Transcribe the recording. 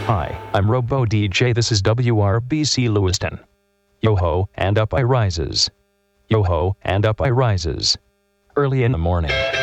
Hi, I'm Robo DJ. This is WRBC Lewiston. Yo-ho, and up I rises. Yo-ho, and up I rises. Early in the morning.